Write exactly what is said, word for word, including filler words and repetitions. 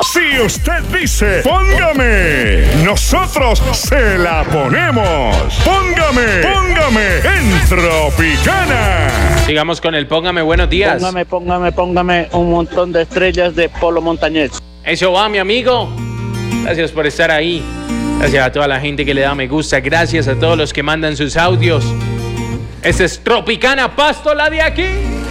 Si usted dice, póngame, nosotros se la ponemos. Póngame, póngame en Tropicana. Sigamos con el Póngame, buenos días. Póngame, póngame, póngame un montón de estrellas de Polo Montañez. Eso va, mi amigo. Gracias por estar ahí. Gracias a toda la gente que le da me gusta. Gracias a todos los que mandan sus audios. Este es Tropicana Pasto, la de aquí.